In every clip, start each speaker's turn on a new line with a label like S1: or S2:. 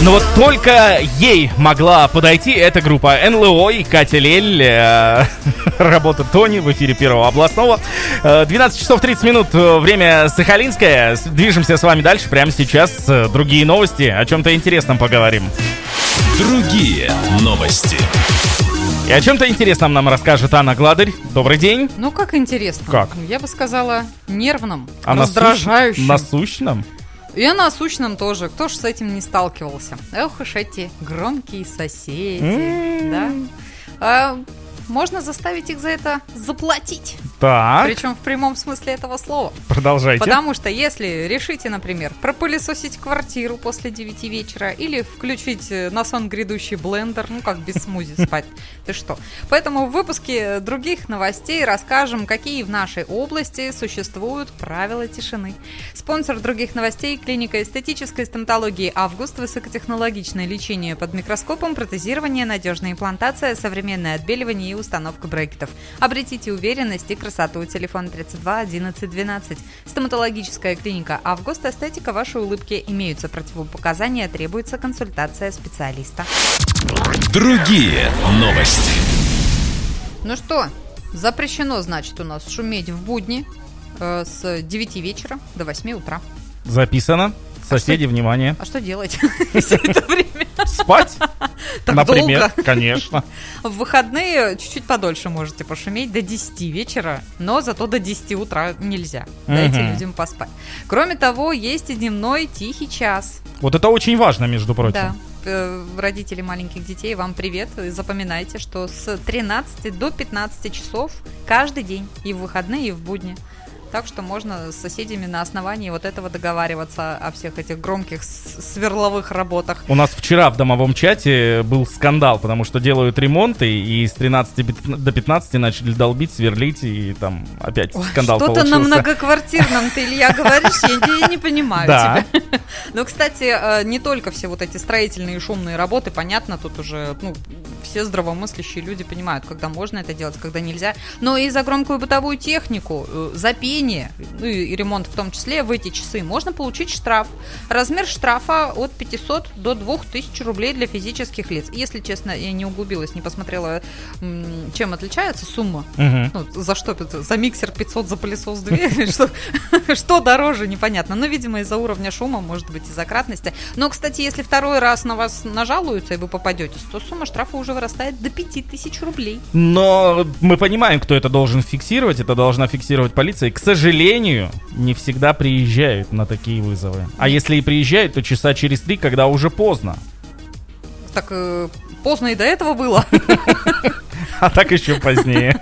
S1: Но вот только ей могла подойти эта группа НЛО и Катя Лель. Работа Тони в эфире Первого областного. 12 часов 30 минут, время сахалинское. Движемся с вами дальше. Прямо сейчас другие новости. О чем-то интересном поговорим.
S2: Другие новости.
S1: И о чем-то интересном нам расскажет Анна Гладырь. Добрый день.
S3: Ну, как интересно?
S1: Как?
S3: Я бы сказала, нервным,
S1: А
S3: раздражающим.
S1: насущном?
S3: И о насущном тоже. Кто ж с этим не сталкивался? Эх уж эти громкие соседи, да? Можно заставить их за это заплатить.
S1: Так,
S3: Причем в прямом смысле этого слова.
S1: продолжайте.
S3: Потому что если решите, например, пропылесосить квартиру после 9 вечера или включить на сон грядущий блендер, ну как без смузи спать, ты что? Поэтому в выпуске других новостей расскажем, какие в нашей области существуют правила тишины. Спонсор других новостей – клиника эстетической стоматологии «Август», высокотехнологичное лечение под микроскопом, протезирование, надежная имплантация, современное отбеливание и установка брекетов. Обретите уверенность и красоту. Телефон 32 11 12. Стоматологическая клиника «Август», эстетика вашей улыбки. Имеются противопоказания, требуется консультация специалиста.
S2: Другие новости.
S3: Ну что, запрещено, значит, у нас шуметь в будни с 9 вечера до 8 утра.
S1: Записано. Соседи, внимание.
S3: А что делать все это время?
S1: Спать?
S3: Так
S1: Например,
S3: долго.
S1: конечно.
S3: В выходные чуть-чуть подольше можете пошуметь, до 10 вечера, но зато до 10 утра нельзя. Дайте людям поспать. Кроме того, есть и дневной тихий час.
S1: Вот это очень важно, между прочим.
S3: Да. Родители маленьких детей, вам привет. И запоминайте, что с 13 до 15 часов каждый день, и в выходные, и в будни. Так что можно с соседями на основании вот этого договариваться о всех этих громких сверловых работах.
S1: У нас вчера в домовом чате был скандал, потому что делают ремонты, и с 13 до 15 начали долбить, сверлить, и там опять скандал
S3: что-то
S1: получился.
S3: на многоквартирном ты, Илья, говоришь, я не понимаю
S1: Да.
S3: тебя. Ну, кстати, не только все вот эти строительные и шумные работы, понятно, тут уже все здравомыслящие люди понимают, когда можно это делать, когда нельзя. Но и за громкую бытовую технику, за пение, ну и ремонт в том числе, в эти часы можно получить штраф. Размер штрафа от 500 до 2000 рублей для физических лиц. Если честно, я не углубилась, не посмотрела, чем отличается сумма. Ну, за что? За миксер 500, за пылесос 2? Что дороже, непонятно. Но, видимо, из-за уровня шума, может быть, из-за кратности. Но, кстати, если второй раз на вас нажалуются, и вы попадетесь, то сумма штрафа уже вырастает до 5000 рублей.
S1: Но мы понимаем, кто это должен фиксировать. Это должна фиксировать полиция. И, к сожалению, не всегда приезжают на такие вызовы. А если и приезжают, то часа через 3, когда уже поздно.
S3: Так поздно и до этого было.
S1: А так еще позднее.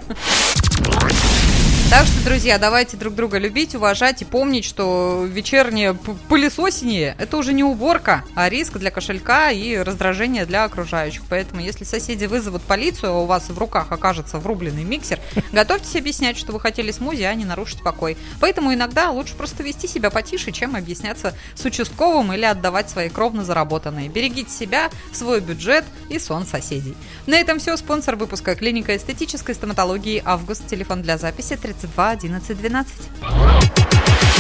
S3: Так что, друзья, давайте друг друга любить, уважать и помнить, что вечернее пылесосение – это уже не уборка, а риск для кошелька и раздражение для окружающих. Поэтому, если соседи вызовут полицию, а у вас в руках окажется врубленный миксер, готовьтесь объяснять, что вы хотели смузи, а не нарушить покой. Поэтому иногда лучше просто вести себя потише, чем объясняться с участковым или отдавать свои кровно заработанные. Берегите себя, свой бюджет и сон соседей. На этом все. Спонсор выпуска – клиника эстетической стоматологии «Август». Телефон для записи 32 11 12.